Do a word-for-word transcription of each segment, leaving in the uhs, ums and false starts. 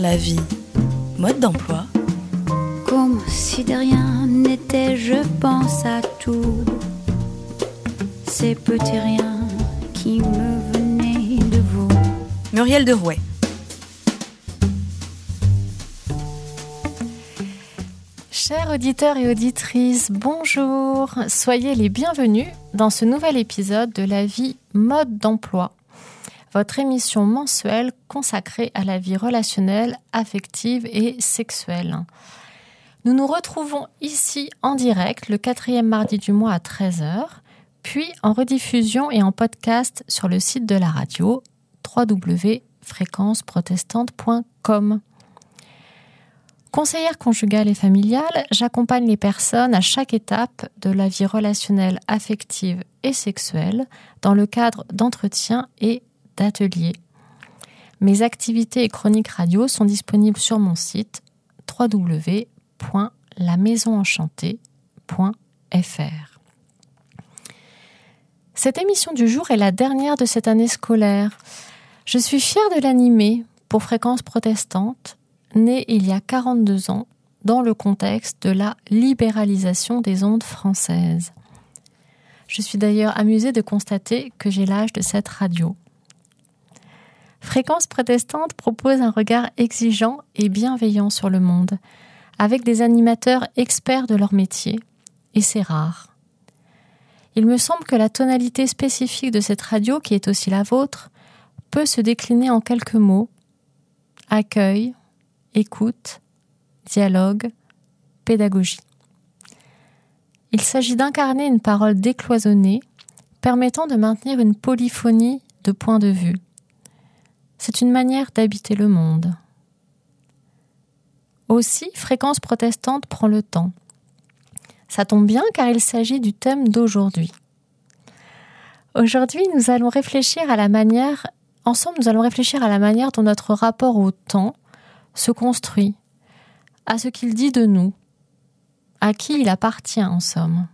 la vie, mode d'emploi. Comme si de rien n'était, je pense à tout. Ces petits riens qui me venaient de vous. Muriel Derouet. Chers auditeurs et auditrices, bonjour. Soyez les bienvenus dans ce nouvel épisode de La vie, mode d'emploi. Votre émission mensuelle consacrée à la vie relationnelle, affective et sexuelle. Nous nous retrouvons ici en direct le quatrième mardi du mois à treize heures, puis en rediffusion et en podcast sur le site de la radio w w w point fréquence protestante point com. Conseillère conjugale et familiale, j'accompagne les personnes à chaque étape de la vie relationnelle, affective et sexuelle dans le cadre d'entretiens et d'ateliers. Mes activités et chroniques radio sont disponibles sur mon site w w w point la maison enchantée point f r. Cette émission du jour est la dernière de cette année scolaire. Je suis fière de l'animer pour Fréquence Protestante, née il y a quarante-deux ans dans le contexte de la libéralisation des ondes françaises. Je suis d'ailleurs amusée de constater que j'ai l'âge de cette radio. Fréquence Protestante propose un regard exigeant et bienveillant sur le monde, avec des animateurs experts de leur métier, et c'est rare. Il me semble que la tonalité spécifique de cette radio, qui est aussi la vôtre, peut se décliner en quelques mots: accueil, écoute, dialogue, pédagogie. Il s'agit d'incarner une parole décloisonnée, permettant de maintenir une polyphonie de points de vue. C'est une manière d'habiter le monde. Aussi, Fréquence Protestante prend le temps. Ça tombe bien car il s'agit du thème d'aujourd'hui. Aujourd'hui, nous allons réfléchir à la manière, ensemble, nous allons réfléchir à la manière dont notre rapport au temps se construit, à ce qu'il dit de nous, à qui il appartient en somme.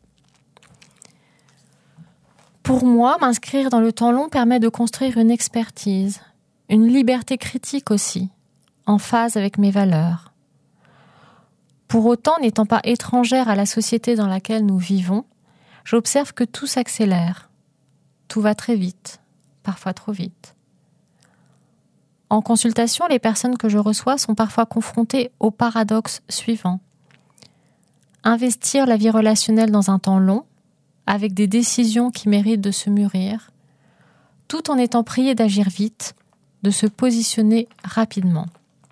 Pour moi, m'inscrire dans le temps long permet de construire une expertise, une liberté critique aussi, en phase avec mes valeurs. Pour autant, n'étant pas étrangère à la société dans laquelle nous vivons, j'observe que tout s'accélère. Tout va très vite, parfois trop vite. En consultation, les personnes que je reçois sont parfois confrontées au paradoxe suivant. Investir la vie relationnelle dans un temps long, avec des décisions qui méritent de se mûrir, tout en étant prié d'agir vite, de se positionner rapidement.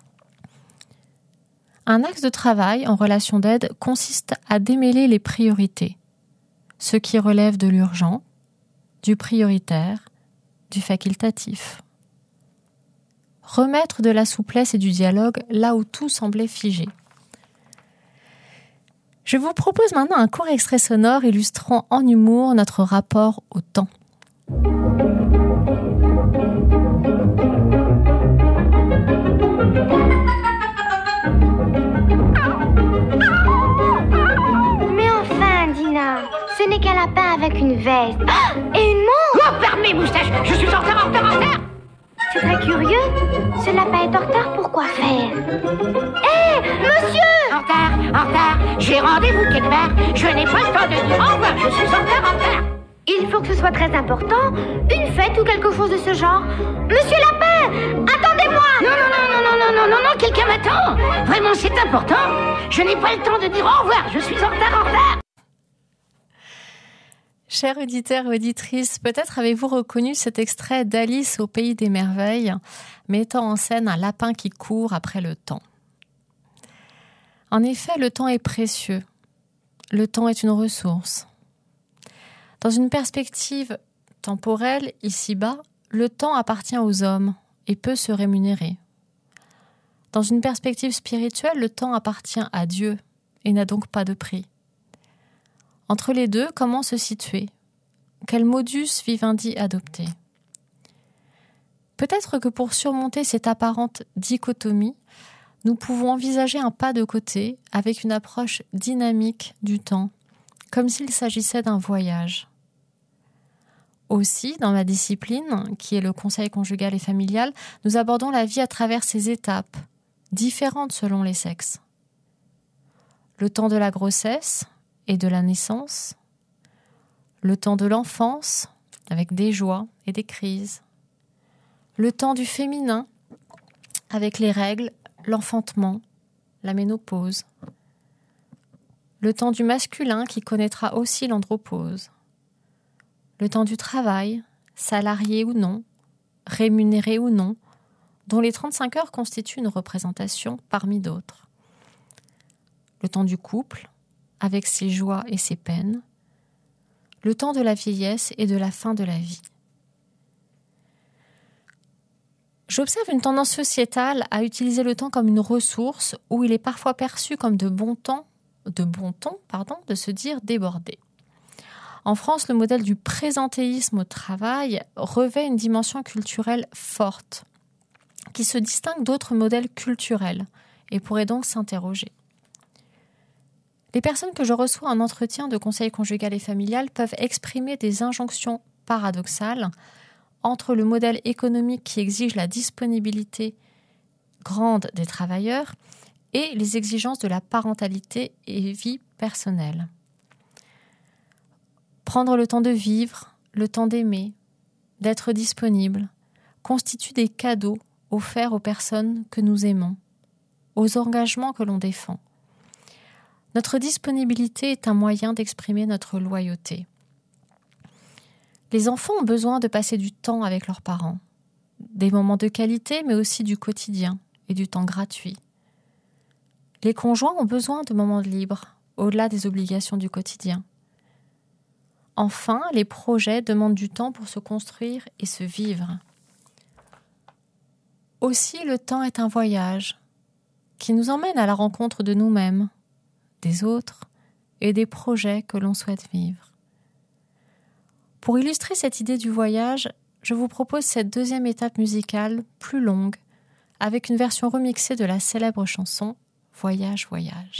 Un axe de travail en relation d'aide consiste à démêler les priorités, ce qui relève de l'urgent, du prioritaire, du facultatif. Remettre de la souplesse et du dialogue là où tout semblait figé. Je vous propose maintenant un court extrait sonore illustrant en humour notre rapport au temps. Ce n'est qu'un lapin avec une veste. Ah, et une montre. Oh, fermez, moustache. Je suis en retard, en retard, en retard. C'est très curieux. Ce lapin est en retard, pourquoi faire? Hé, hey, monsieur! En retard, en retard. J'ai rendez-vous quelque part. Je n'ai pas le temps de dire au revoir. Je suis en retard, en retard. Il faut que ce soit très important. Une fête ou quelque chose de ce genre. Monsieur Lapin, attendez-moi! Non, non, non, non, non, non, non, non, non, quelqu'un m'attend. Vraiment, c'est important. Je n'ai pas le temps de dire au revoir. Je suis en retard, en retard. Chers auditeurs et auditrices, peut-être avez-vous reconnu cet extrait d'Alice au Pays des Merveilles, mettant en scène un lapin qui court après le temps. En effet, le temps est précieux. Le temps est une ressource. Dans une perspective temporelle, ici-bas, le temps appartient aux hommes et peut se rémunérer. Dans une perspective spirituelle, le temps appartient à Dieu et n'a donc pas de prix. Entre les deux, comment se situer? Quel modus vivendi adopter? Peut-être que pour surmonter cette apparente dichotomie, nous pouvons envisager un pas de côté avec une approche dynamique du temps, comme s'il s'agissait d'un voyage. Aussi, dans ma discipline, qui est le conseil conjugal et familial, nous abordons la vie à travers ses étapes, différentes selon les sexes. Le temps de la grossesse et de la naissance, le temps de l'enfance avec des joies et des crises, le temps du féminin avec les règles, l'enfantement, la ménopause, le temps du masculin qui connaîtra aussi l'andropause, le temps du travail, salarié ou non, rémunéré ou non, dont les trente-cinq heures constituent une représentation parmi d'autres. Le temps du couple, avec ses joies et ses peines, le temps de la vieillesse et de la fin de la vie. J'observe une tendance sociétale à utiliser le temps comme une ressource où il est parfois perçu comme de bon temps, de bon ton, pardon, de se dire débordé. En France, le modèle du présentéisme au travail revêt une dimension culturelle forte, qui se distingue d'autres modèles culturels et pourrait donc s'interroger. Les personnes que je reçois en entretien de conseil conjugal et familial peuvent exprimer des injonctions paradoxales entre le modèle économique qui exige la disponibilité grande des travailleurs et les exigences de la parentalité et vie personnelle. Prendre le temps de vivre, le temps d'aimer, d'être disponible, constituent des cadeaux offerts aux personnes que nous aimons, aux engagements que l'on défend. Notre disponibilité est un moyen d'exprimer notre loyauté. Les enfants ont besoin de passer du temps avec leurs parents, des moments de qualité, mais aussi du quotidien et du temps gratuit. Les conjoints ont besoin de moments libres, au-delà des obligations du quotidien. Enfin, les projets demandent du temps pour se construire et se vivre. Aussi, le temps est un voyage qui nous emmène à la rencontre de nous-mêmes, des autres et des projets que l'on souhaite vivre. Pour illustrer cette idée du voyage, je vous propose cette deuxième étape musicale plus longue, avec une version remixée de la célèbre chanson « Voyage, voyage ».